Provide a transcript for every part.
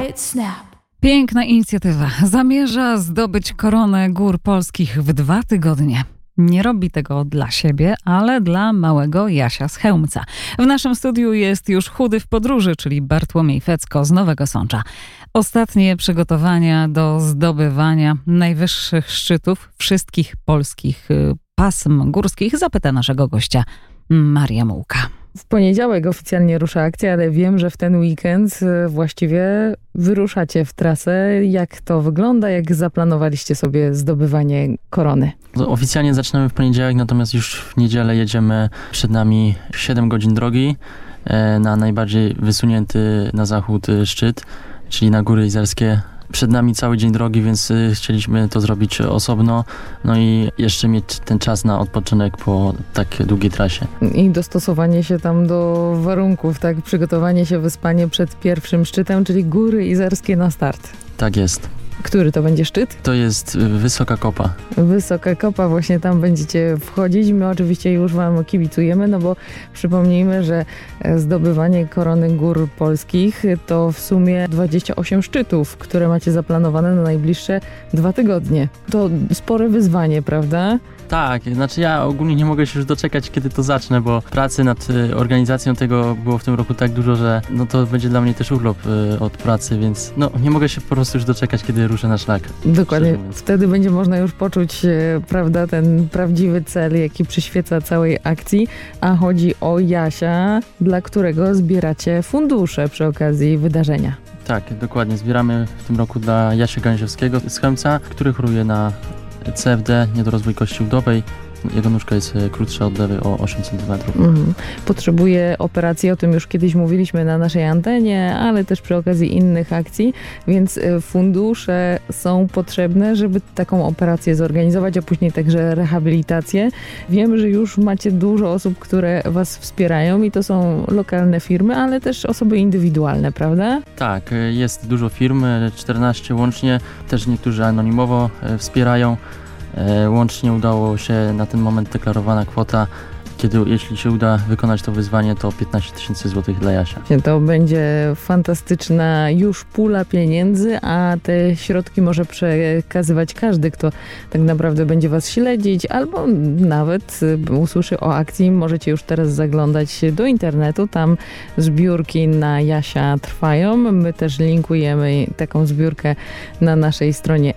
it snap. Piękna inicjatywa. Zamierza zdobyć koronę gór polskich w 2 tygodnie. Nie robi tego dla siebie, ale dla małego Jasia z Chełmca. W naszym studiu jest już chudy w podróży, czyli Bartłomiej Fecko z Nowego Sącza. Ostatnie przygotowania do zdobywania najwyższych szczytów wszystkich polskich pasm górskich zapyta naszego gościa Maria Mułka. W poniedziałek oficjalnie rusza akcja, ale wiem, że w ten weekend właściwie wyruszacie w trasę. Jak to wygląda? Jak zaplanowaliście sobie zdobywanie korony? Oficjalnie zaczynamy w poniedziałek, natomiast już w niedzielę jedziemy. Przed nami 7 godzin drogi na najbardziej wysunięty na zachód szczyt, czyli na Góry Izerskie. Przed nami cały dzień drogi, więc chcieliśmy to zrobić osobno, no i jeszcze mieć ten czas na odpoczynek po tak długiej trasie. I dostosowanie się tam do warunków, tak? Przygotowanie się, wyspanie przed pierwszym szczytem, czyli Góry Izerskie na start. Tak jest. Który to będzie szczyt? To jest Wysoka Kopa. Wysoka Kopa, właśnie tam będziecie wchodzić. My oczywiście już wam kibicujemy, no bo przypomnijmy, że zdobywanie korony gór polskich to w sumie 28 szczytów, które macie zaplanowane na najbliższe 2 tygodnie. To spore wyzwanie, prawda? Tak, znaczy ja ogólnie nie mogę się już doczekać, kiedy to zacznę, bo pracy nad organizacją tego było w tym roku tak dużo, że no to będzie dla mnie też urlop od pracy, więc no nie mogę się po prostu już doczekać, kiedy ruszę na szlak. Dokładnie, wtedy będzie można już poczuć, prawda, ten prawdziwy cel, jaki przyświeca całej akcji, a chodzi o Jasia, dla którego zbieracie fundusze przy okazji wydarzenia. Tak, dokładnie, zbieramy w tym roku dla Jasia Gęziowskiego z Chełmca, który choruje na CFD, niedorozwój kości udowej. Jego nóżka jest krótsza od lewej o 8 cm. Potrzebuje operacji, o tym już kiedyś mówiliśmy na naszej antenie, ale też przy okazji innych akcji, więc fundusze są potrzebne, żeby taką operację zorganizować, a później także rehabilitację. Wiem, że już macie dużo osób, które was wspierają i to są lokalne firmy, ale też osoby indywidualne, prawda? Tak, jest dużo firm, 14 łącznie, też niektórzy anonimowo wspierają. Łącznie udało się na ten moment deklarowana kwota, jeśli się uda wykonać to wyzwanie, to 15 000 złotych dla Jasia. To będzie fantastyczna już pula pieniędzy, a te środki może przekazywać każdy, kto tak naprawdę będzie was śledzić, albo nawet usłyszy o akcji. Możecie już teraz zaglądać do internetu, tam zbiórki na Jasia trwają. My też linkujemy taką zbiórkę na naszej stronie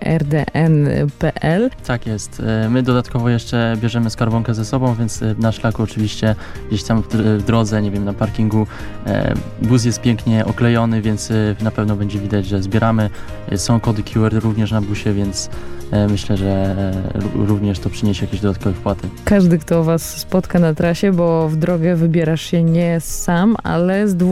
rdn.pl. Tak jest. My dodatkowo jeszcze bierzemy skarbonkę ze sobą, więc na szlaku oczywiście gdzieś tam w drodze, nie wiem, na parkingu bus jest pięknie oklejony, więc na pewno będzie widać, że zbieramy. Są kody QR również na busie, więc myślę, że również to przyniesie jakieś dodatkowe wpłaty. Każdy, kto was spotka na trasie, bo w drogę wybierasz się nie sam, ale z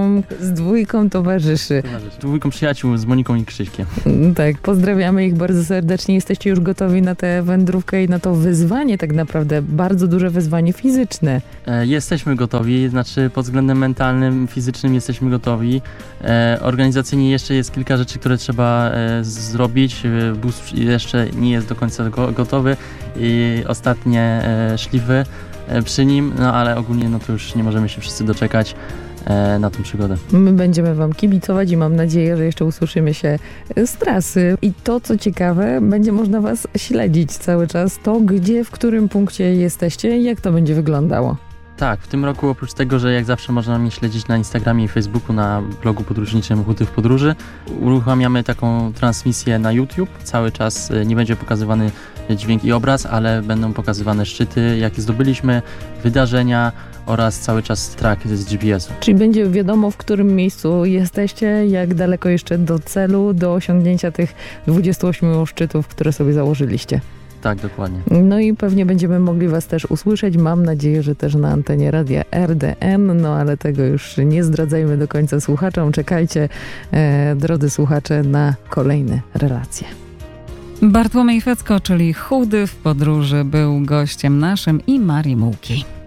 dwójką towarzyszy. Z dwójką przyjaciół, z Moniką i Krzyśkiem. Tak, pozdrawiamy ich bardzo serdecznie. Jesteście już gotowi na tę wędrówkę i na to wyzwanie, tak naprawdę bardzo duże wyzwanie fizyczne. Jesteśmy gotowi, znaczy pod względem mentalnym, fizycznym jesteśmy gotowi. Organizacyjnie jeszcze jest kilka rzeczy, które trzeba zrobić. Bus jeszcze nie jest do końca gotowy i ostatnie szlify przy nim, no ale ogólnie no to już nie możemy się wszyscy doczekać na tą przygodę. My będziemy wam kibicować i mam nadzieję, że jeszcze usłyszymy się z trasy. I to, co ciekawe, będzie można was śledzić cały czas. To, gdzie, w którym punkcie jesteście i jak to będzie wyglądało. Tak, w tym roku oprócz tego, że jak zawsze można mnie śledzić na Instagramie i Facebooku, na blogu podróżniczym Chudy w podróży, uruchamiamy taką transmisję na YouTube. Cały czas nie będzie pokazywany dźwięk i obraz, ale będą pokazywane szczyty, jakie zdobyliśmy, wydarzenia oraz cały czas track z GPS-u. Czyli będzie wiadomo, w którym miejscu jesteście, jak daleko jeszcze do celu, do osiągnięcia tych 28 szczytów, które sobie założyliście. Tak, dokładnie. No i pewnie będziemy mogli was też usłyszeć. Mam nadzieję, że też na antenie radia RDN, no ale tego już nie zdradzajmy do końca słuchaczom. Czekajcie, drodzy słuchacze, na kolejne relacje. Bartłomiej Fecko, czyli chudy w podróży, był gościem naszym i Marii Mułki.